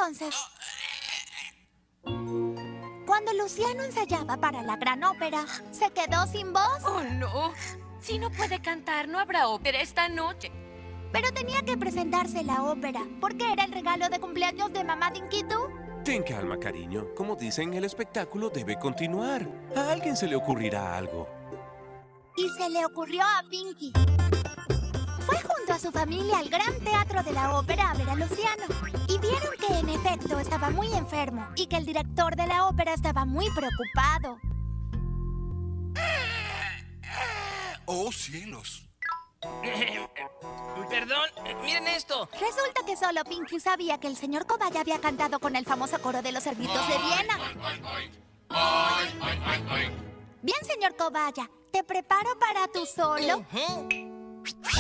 entonces? Cuando Luciano ensayaba para la gran ópera, ¿se quedó sin voz? ¡Oh, no! Si no puede cantar, no habrá ópera esta noche. Pero tenía que presentarse la ópera, porque era el regalo de cumpleaños de mamá Dinkitu. Ten calma, cariño. Como dicen, el espectáculo debe continuar. A alguien se le ocurrirá algo. Y se le ocurrió a Pinky. Fue junto a su familia al Gran Teatro de la Ópera a ver a Luciano. Y vieron que en efecto estaba muy enfermo y que el director de la ópera estaba muy preocupado. ¡Oh, cielos! Perdón, miren esto. Resulta que solo Pinky sabía que el señor Kobaya había cantado con el famoso coro de los cerditos de Viena. Bien, señor Kobaya, ¿te preparo para tu solo?